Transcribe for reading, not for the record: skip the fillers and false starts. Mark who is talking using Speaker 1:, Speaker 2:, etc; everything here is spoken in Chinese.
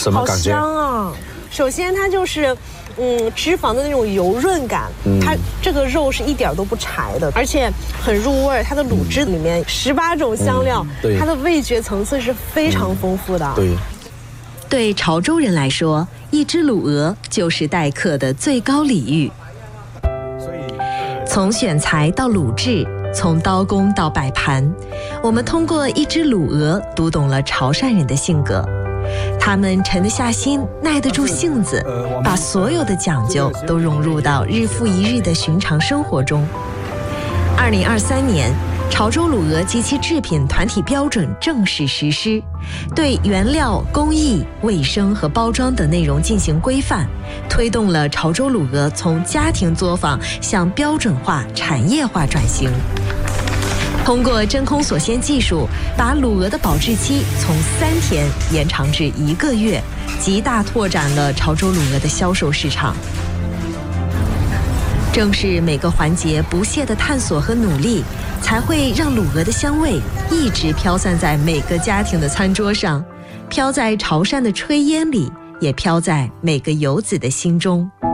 Speaker 1: 什么感觉？
Speaker 2: 好香啊！首先它就是脂肪的那种油润感，它这个肉是一点都不柴的，而且很入味。它的卤汁里面18种香料，它的味觉层次是非常丰富的。
Speaker 3: 对潮州人来说，一只卤鹅就是待客的最高礼遇。从选材到卤制，从刀工到摆盘，我们通过一只卤鹅读懂了潮汕人的性格。他们沉得下心，耐得住性子，把所有的讲究都融入到日复一日的寻常生活中。2023年，潮州卤鹅及其制品团体标准正式实施，对原料、工艺、卫生和包装等内容进行规范，推动了潮州卤鹅从家庭作坊向标准化、产业化转型。通过真空锁鲜技术，把卤鹅的保质期从3天延长至1个月，极大拓展了潮州卤鹅的销售市场。正是每个环节不懈的探索和努力，才会让卤鹅的香味一直飘散在每个家庭的餐桌上，飘在潮汕的炊烟里，也飘在每个游子的心中。